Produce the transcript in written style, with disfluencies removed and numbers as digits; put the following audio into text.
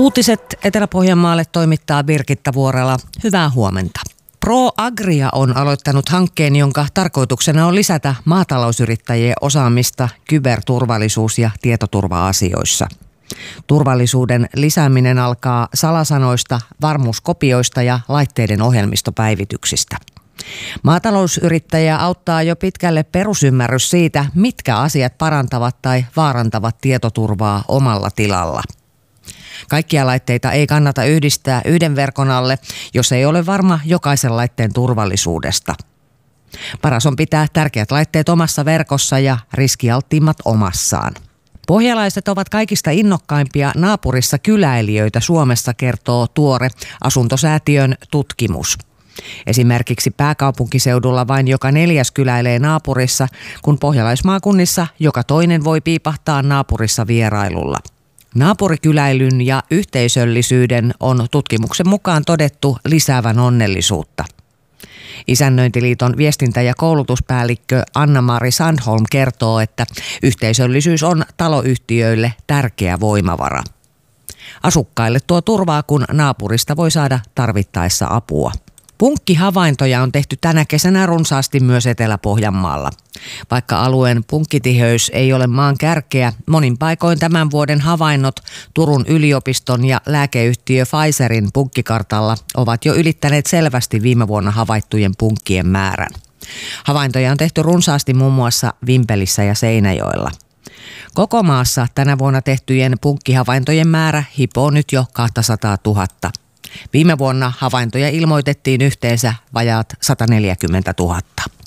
Uutiset Etelä-Pohjanmaalle toimittaa Birgitta Vuorela. Hyvää huomenta. ProAgria on aloittanut hankkeen, jonka tarkoituksena on lisätä maatalousyrittäjien osaamista kyberturvallisuus- ja tietoturva-asioissa. Turvallisuuden lisääminen alkaa salasanoista, varmuuskopioista ja laitteiden ohjelmistopäivityksistä. Maatalousyrittäjä auttaa jo pitkälle perusymmärrys siitä, mitkä asiat parantavat tai vaarantavat tietoturvaa omalla tilalla. Kaikkia laitteita ei kannata yhdistää yhden verkon alle, jos ei ole varma jokaisen laitteen turvallisuudesta. Paras on pitää tärkeät laitteet omassa verkossa ja riskialttiimmat omassaan. Pohjalaiset ovat kaikista innokkaimpia naapurissa kyläilijöitä Suomessa, kertoo tuore Asuntosäätiön tutkimus. Esimerkiksi pääkaupunkiseudulla vain joka 4. kyläilee naapurissa, kun pohjalaismaakunnissa joka toinen voi piipahtaa naapurissa vierailulla. Naapurikyläilyn ja yhteisöllisyyden on tutkimuksen mukaan todettu lisäävän onnellisuutta. Isännöintiliiton viestintä- ja koulutuspäällikkö Anna-Mari Sandholm kertoo, että yhteisöllisyys on taloyhtiöille tärkeä voimavara. Asukkaille tuo turvaa, kun naapurista voi saada tarvittaessa apua. Punkkihavaintoja on tehty tänä kesänä runsaasti myös Etelä-Pohjanmaalla. Vaikka alueen punkkitiheys ei ole maan kärkeä, monin paikoin tämän vuoden havainnot Turun yliopiston ja lääkeyhtiö Pfizerin punkkikartalla ovat jo ylittäneet selvästi viime vuonna havaittujen punkkien määrän. Havaintoja on tehty runsaasti muun muassa Vimpelissä ja Seinäjoella. Koko maassa tänä vuonna tehtyjen punkkihavaintojen määrä hipoo nyt jo 200 000. Viime vuonna havaintoja ilmoitettiin yhteensä vajaat 140 000.